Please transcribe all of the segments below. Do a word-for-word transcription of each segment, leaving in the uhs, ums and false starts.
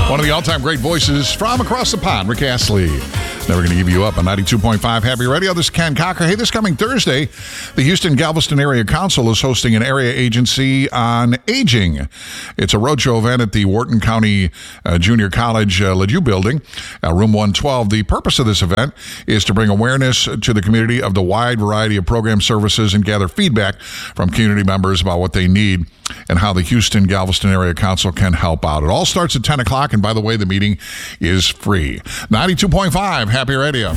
One of the all-time great voices from across the pond, Rick Astley. Never going to give you up on ninety-two point five Happy Radio. This is Ken Cocker. Hey, this coming Thursday, the Houston-Galveston Area Council is hosting an area agency on aging. It's a roadshow event at the Wharton County uh, Junior College uh, Ledue Building, uh, room one twelve. The purpose of this event is to bring awareness to the community of the wide variety of program services and gather feedback from community members about what they need and how the Houston-Galveston Area Council can help out. It all starts at ten o'clock, and by the way, the meeting is free. ninety-two point five Happy Radio.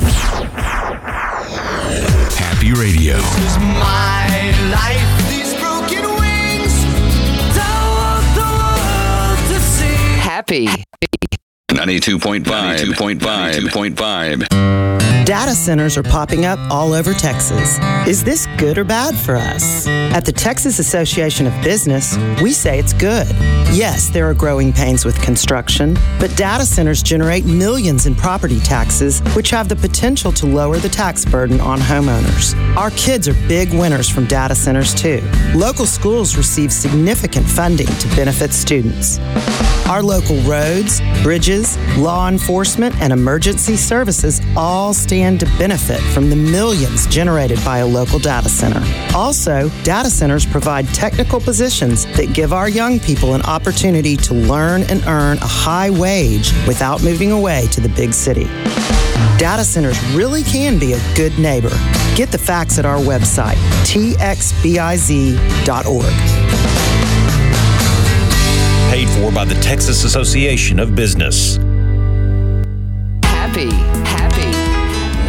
Happy Radio. This is my life. These broken wings. Don't want the world to see. Happy. ninety-two point five. ninety-two point five. ninety-two point five. Data centers are popping up all over Texas. Is this good or bad for us? At the Texas Association of Business, we say it's good. Yes, there are growing pains with construction, but data centers generate millions in property taxes, which have the potential to lower the tax burden on homeowners. Our kids are big winners from data centers, too. Local schools receive significant funding to benefit students. Our local roads, bridges, law enforcement, and emergency services all stand to benefit from the millions generated by a local data center. Also, data centers provide technical positions that give our young people an opportunity to learn and earn a high wage without moving away to the big city. Data centers really can be a good neighbor. Get the facts at our website, T X B I Z dot org. Paid for by the Texas Association of Business. Happy.